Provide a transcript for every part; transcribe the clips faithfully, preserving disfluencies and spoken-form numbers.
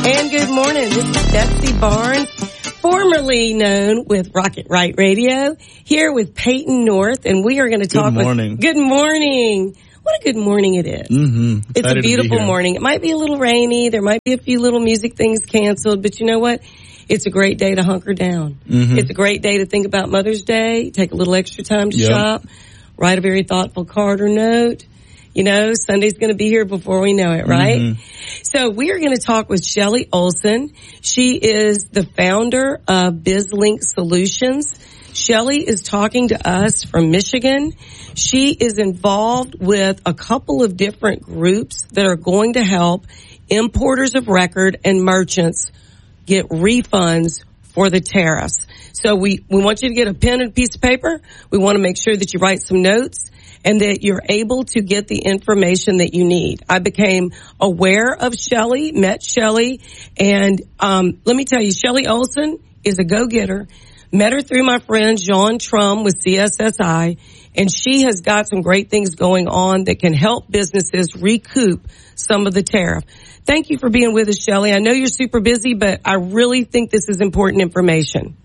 And good morning. This is Betsy Barnes, formerly known with Rocket Right Radio, here with Peyton North, and we are going to talk Good morning. with... Good morning. What a good morning it is. Mm-hmm. It's a beautiful morning. It might be a little rainy. There might be a few little music things canceled, but you know what? It's a great day to hunker down. Mm-hmm. It's a great day to think about Mother's Day, take a little extra time to yep. shop, write a very thoughtful card or note. You know, Sunday's going to be here before we know it, right? Mm-hmm. So we are going to talk with Shelly Olson. She is the founder of BizLink Solutions. Shelly is talking to us from Michigan. She is involved with a couple of different groups that are going to help importers of record and merchants get refunds for the tariffs. So we, we want you to get a pen and a piece of paper. We want to make sure that you write some notes and that you're able to get the information that you need. I became aware of Shelly, met Shelly, and um, let me tell you, Shelly Olson is a go-getter. Met her through my friend John Trum with C S S I, and she has got some great things going on that can help businesses recoup some of the tariff. Thank you for being with us, Shelly. I know you're super busy, but I really think this is important information.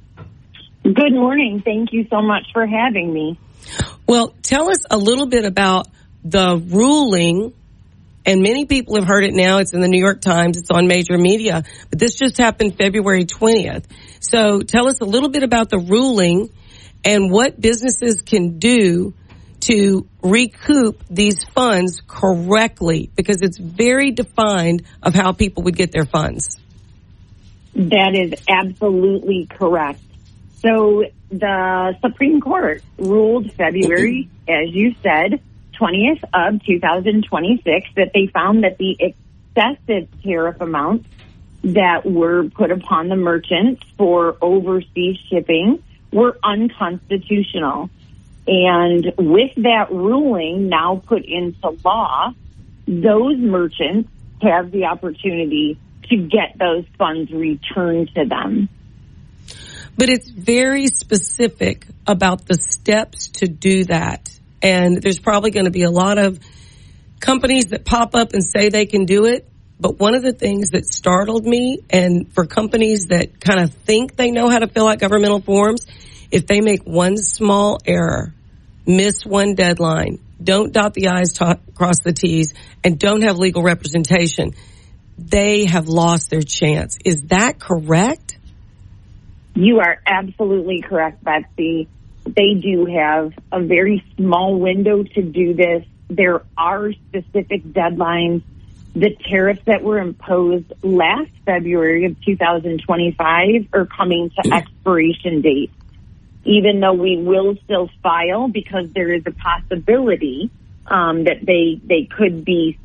Good morning. Thank you so much for having me. Well, tell us a little bit about the ruling, and many people have heard it now. It's in the New York Times. It's on major media, but this just happened February twentieth. So tell us a little bit about the ruling and what businesses can do to recoup these funds correctly, because it's very defined of how people would get their funds. That is absolutely correct. So the Supreme Court ruled February, as you said, twentieth of two thousand twenty-six, that they found that the excessive tariff amounts that were put upon the merchants for overseas shipping were unconstitutional. And with that ruling now put into law, those merchants have the opportunity to get those funds returned to them. But it's very specific about the steps to do that. And there's probably going to be a lot of companies that pop up and say they can do it. But one of the things that startled me, and for companies that kind of think they know how to fill out governmental forms, if they make one small error, miss one deadline, don't dot the I's, to- cross the T's, and don't have legal representation, they have lost their chance. Is that correct? You are absolutely correct, Betsy. They do have a very small window to do this. There are specific deadlines. The tariffs that were imposed last February of two thousand twenty-five are coming to expiration date. Even though we will still file, because there is a possibility um, that they they could be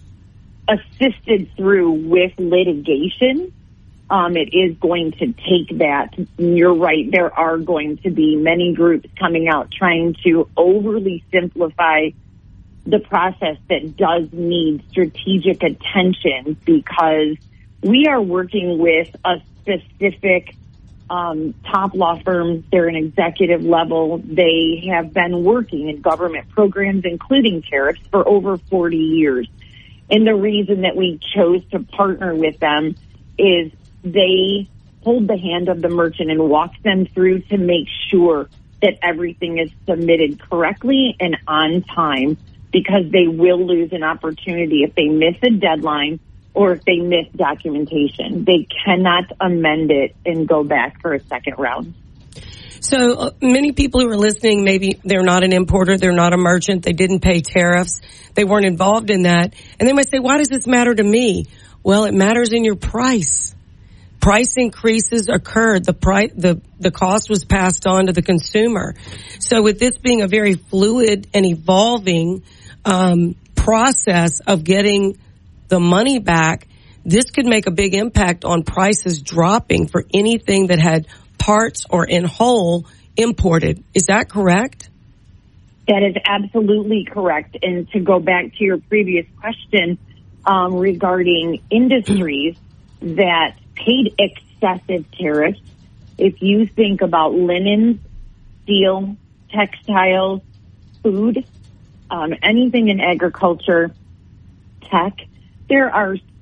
assisted through with litigation. Um, it is going to take that. You're right. There are going to be many groups coming out trying to overly simplify the process that does need strategic attention, because we are working with a specific um, top law firm. They're an executive level. They have been working in government programs, including tariffs, for over forty years. And the reason that we chose to partner with them is they hold the hand of the merchant and walk them through to make sure that everything is submitted correctly and on time, because they will lose an opportunity if they miss a deadline or if they miss documentation. They cannot amend it and go back for a second round. So uh, many people who are listening, maybe they're not an importer, they're not a merchant, they didn't pay tariffs, they weren't involved in that. And they might say, why does this matter to me? Well, it matters in your price. Price increases occurred. The price, the, the cost was passed on to the consumer. So with this being a very fluid and evolving um, process of getting the money back, this could make a big impact on prices dropping for anything that had parts or in whole imported. Is that correct? That is absolutely correct. And to go back to your previous question um, regarding industries that paid excessive tariffs, if you think about linen, steel, textiles, food, um, anything in agriculture, tech, there are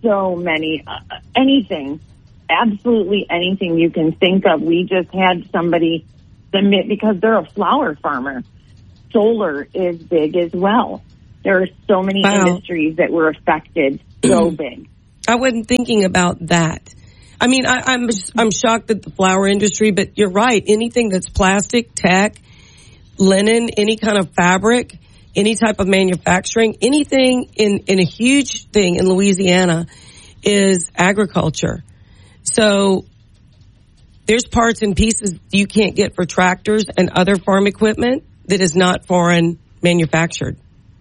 so many, uh, anything, absolutely anything you can think of. We just had somebody submit because they're a flower farmer. Solar is big as well. There are so many wow. industries that were affected, so big. I wasn't thinking about that. I mean, I, I'm I'm shocked at the flower industry, but you're right. Anything that's plastic, tech, linen, any kind of fabric, any type of manufacturing, anything in, in a huge thing in Louisiana is agriculture. So there's parts and pieces you can't get for tractors and other farm equipment that is not foreign manufactured.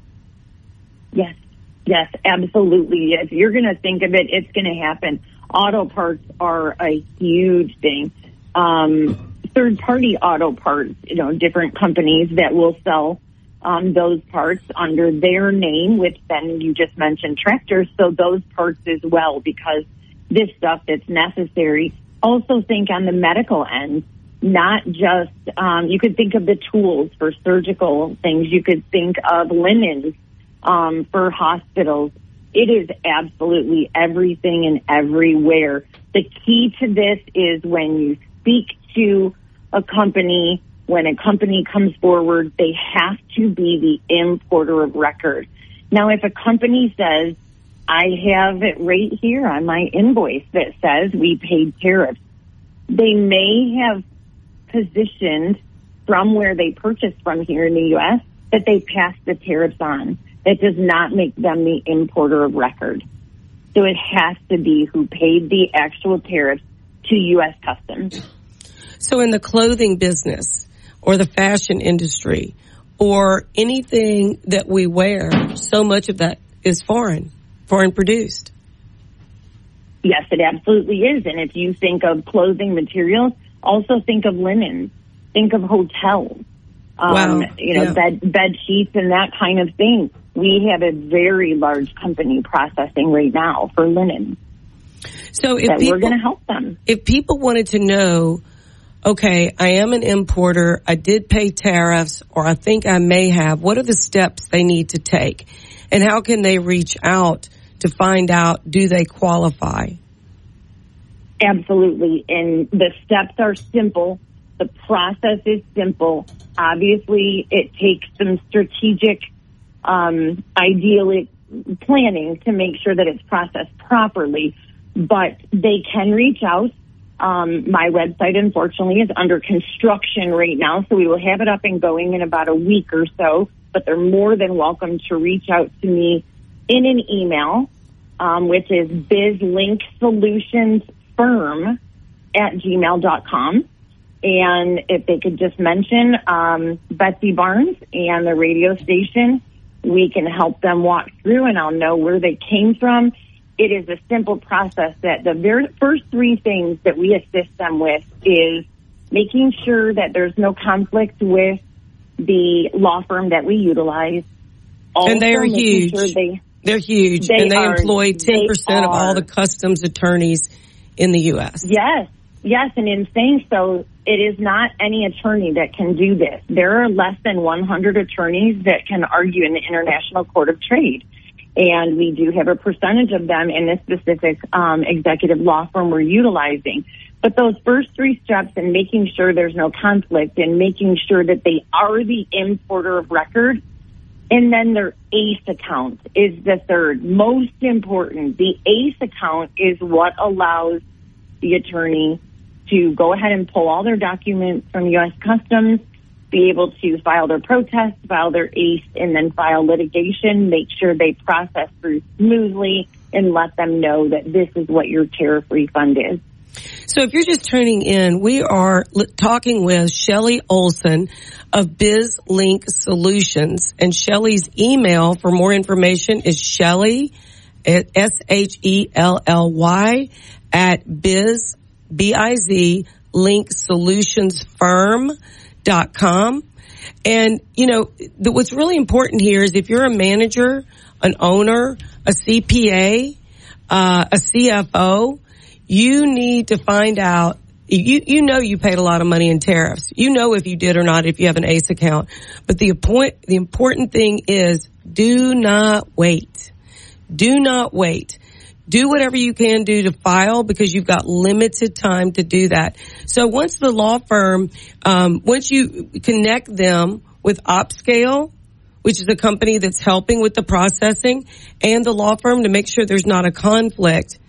Yes, yes, absolutely. If you're going to think of it, it's going to happen. Auto parts are a huge thing. Um, third-party auto parts, you know, different companies that will sell um, those parts under their name, which then you just mentioned tractors, so those parts as well, because this stuff that's necessary. Also think on the medical end, not just, um, you could think of the tools for surgical things. You could think of linens um, for hospitals. It is absolutely everything and everywhere. The key to this is when you speak to a company, when a company comes forward, they have to be the importer of record. Now, if a company says, I have it right here on my invoice that says we paid tariffs, they may have positioned from where they purchased from here in the U S that they passed the tariffs on. That does not make them the importer of record. So it has to be who paid the actual tariffs to U S Customs. So in the clothing business or the fashion industry or anything that we wear, so much of that is foreign, foreign produced. Yes, it absolutely is. And if you think of clothing materials, also think of linens, think of hotels, um, wow. you know, yeah. bed, bed sheets and that kind of thing. We have a very large company processing right now for linen. So if that people, we're going to help them. If people wanted to know, okay, I am an importer, I did pay tariffs, or I think I may have, what are the steps they need to take? And how can they reach out to find out, do they qualify? Absolutely. And the steps are simple. The process is simple. Obviously, it takes some strategic, um, ideally planning to make sure that it's processed properly. But they can reach out. Um, my website, unfortunately, is under construction right now, so we will have it up and going in about a week or so. But they're more than welcome to reach out to me in an email, um, which is bizlinksolutionsfirm at gmail dot com. And if they could just mention um, Betsy Barnes and the radio station, we can help them walk through, and I'll know where they came from. It is a simple process that the very first three things that we assist them with is making sure that there's no conflict with the law firm that we utilize. Also, and they are huge. Sure they, They're huge. They and they are, employ ten percent of all the customs attorneys in the U S. Yes. Yes. And in saying so, it is not any attorney that can do this. There are less than one hundred attorneys that can argue in the International Court of Trade. And we do have a percentage of them in this specific um, executive law firm we're utilizing. But those first three steps in making sure there's no conflict and making sure that they are the importer of record, and then their A C E account is the third. Most important, the A C E account is what allows the attorney to go ahead and pull all their documents from U S Customs, be able to file their protest, file their A C E, and then file litigation, make sure they process through smoothly, and let them know that this is what your tariff refund is. So if you're just tuning in, we are l- talking with Shelly Olson of BizLink Solutions. And Shelly's email for more information is Shelly, S H E L L Y, at Biz, B I Z, Link Solutions Firm dot com. And, you know, the, what's really important here is if you're a manager, an owner, a C P A, uh, a C F O, you need to find out, you, you know you paid a lot of money in tariffs. You know if you did or not if you have an A C E account. But the point, the important thing is do not wait. Do not wait. do whatever you can do to file because you've got limited time to do that. So once the law firm, um, once you connect them with OpScale, which is a company that's helping with the processing, and the law firm to make sure there's not a conflict,